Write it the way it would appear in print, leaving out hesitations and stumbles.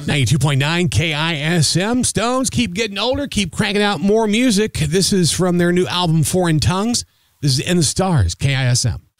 92.9 KISM. Stones keep getting older, keep cranking out more music. This is from their new album, Foreign Tongues. This is In the Stars, KISM.